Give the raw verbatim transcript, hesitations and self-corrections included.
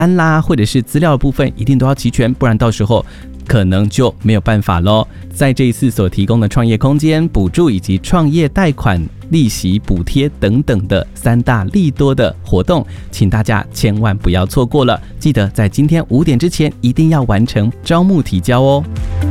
单啦，或者是资料的部分一定都要齐全，不然到时候可能就没有办法咯。在这一次所提供的创业空间、补助以及创业贷款、利息补贴等等的三大利多的活动，请大家千万不要错过了。记得在今天五点之前一定要完成招募提交哦。